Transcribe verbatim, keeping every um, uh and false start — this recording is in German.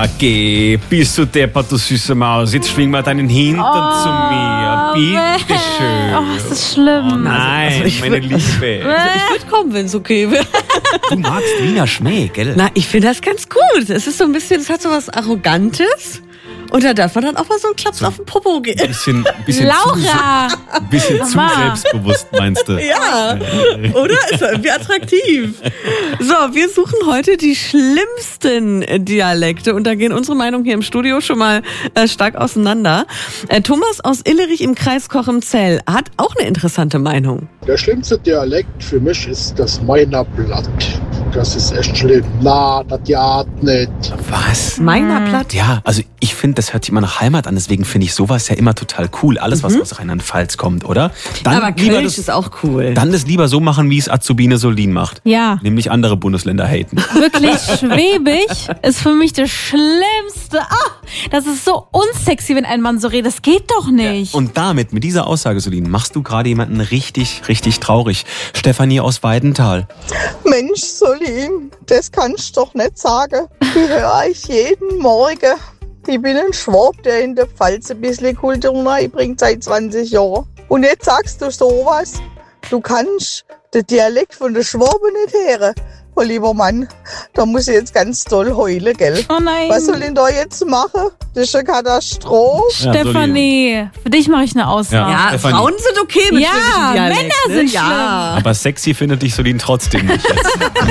Na, geh, bist du deppert, du süße Maus. Jetzt schwing mal deinen Hintern Oh, zu mir. Bitte schön. Oh, ist das schlimm. Oh nein, Also ich meine würd- Liebe. Ich würde kommen, wenn es okay wäre. Du magst Wiener Schmäh, gell? Na, ich finde das ganz gut. Es ist so ein bisschen, es hat so was Arrogantes. Und da darf man dann auch mal so einen Klaps auf den Popo geben. Bisschen, bisschen Laura! zu, bisschen zu Mama. selbstbewusst, meinst du? Ja, oder? Ist doch irgendwie attraktiv. So, wir suchen heute die schlimmsten Dialekte und da gehen unsere Meinungen hier im Studio schon mal äh, stark auseinander. Äh, Thomas aus Illerich im Kreis Cochem-Zell hat auch eine interessante Meinung. Der schlimmste Dialekt für mich ist das Meiner Blatt. Das ist echt schlimm. Na, das ja nicht. Was? Meiner Platt. Ja, also ich finde, das hört sich immer nach Heimat an, deswegen finde ich sowas ja immer total cool. Alles, was aus Rheinland-Pfalz kommt, oder? Dann Aber lieber Kölsch das, ist auch cool. dann das lieber so machen, wie es Azubine Solin macht. Ja, Nämlich andere Bundesländer haten. wirklich schwäbig ist für mich das Schlimmste. Ah, das ist so unsexy, wenn ein Mann so redet. Das geht doch nicht. Und damit, mit dieser Aussage, Solin, machst du gerade jemanden richtig, richtig traurig. Stefanie aus Weidenthal. Mensch, Solin, das kannst du doch nicht sagen. Die höre ich jeden Morgen. Ich bin ein Schwab, der in der Pfalz ein bisschen Kultur bringt seit zwanzig Jahren. Und jetzt sagst du sowas. Du kannst den Dialekt von der Schwaben nicht hören. Oh, lieber Mann, da muss ich jetzt ganz doll heulen, gell? Oh nein. Was soll ich da jetzt machen? Das ist eine Katastrophe. Ja, Stefanie, für dich mache ich eine Ausnahme. Ja, Stefanie. Frauen sind okay mit Ja, schwäbischen Dialekten. Männer sind ja. Aber sexy findet dich Solin trotzdem nicht.